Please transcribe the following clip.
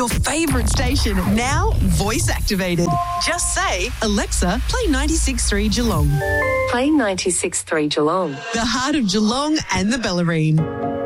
Your favourite station, now voice activated. Just say, Alexa, play 96.3 Geelong. Play 96.3 Geelong. The heart of Geelong and the Bellarine.